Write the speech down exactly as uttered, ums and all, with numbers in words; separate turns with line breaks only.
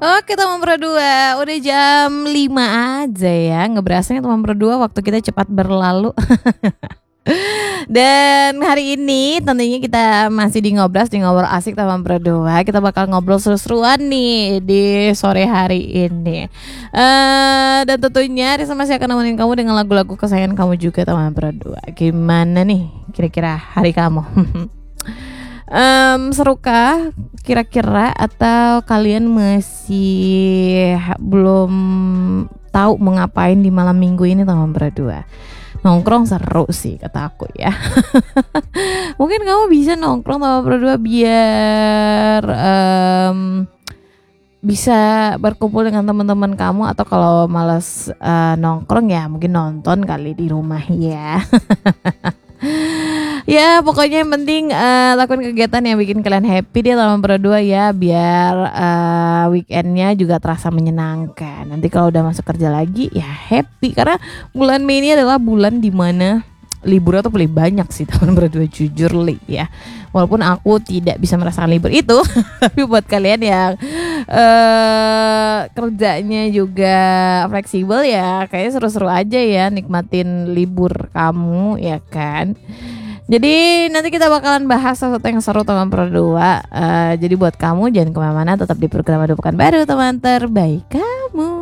Oke teman berdua, udah jam lima aja ya. Ngeberasanya teman berdua, waktu kita cepat berlalu. Dan hari ini tentunya kita masih di Ngobras, di Ngobrol Asik teman berdua. Kita bakal ngobrol seru-seruan nih di sore hari ini. uh, Dan tentunya Risa masih akan nemenin kamu dengan lagu-lagu kesayangan kamu juga teman berdua. Gimana nih kira-kira hari kamu? Um, serukah kira-kira, atau kalian masih belum tahu mau ngapain di malam minggu ini teman berdua? Nongkrong seru sih kata aku ya. Mungkin kamu bisa nongkrong teman berdua biar um, bisa berkumpul dengan teman-teman kamu, atau kalau malas uh, nongkrong ya mungkin nonton kali di rumah ya. Ya pokoknya yang penting uh, lakukan kegiatan yang bikin kalian happy deh teman berdua ya, biar uh, weekendnya juga terasa menyenangkan. Nanti kalau udah masuk kerja lagi ya happy, karena bulan Mei ini adalah bulan dimana liburnya tuh paling banyak sih teman berdua, jujur li ya. Walaupun aku tidak bisa merasakan libur itu, tapi buat kalian yang uh, kerjanya juga fleksibel ya, kayaknya seru-seru aja ya nikmatin libur kamu ya kan. Jadi nanti kita bakalan bahas sesuatu yang seru teman berdua. uh, Jadi buat kamu jangan kemana-mana, tetap di program Ada Pekan Baru teman terbaik kamu.